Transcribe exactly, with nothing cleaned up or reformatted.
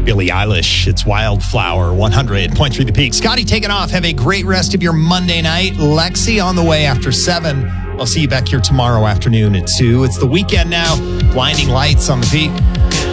Billie Eilish, it's Wildflower, one hundred point three The Peak. Scotty taking off. Have a great rest of your Monday night. Lexi on the way after seven. I'll see you back here tomorrow afternoon at two. It's the weekend now. Blinding Lights on The Peak.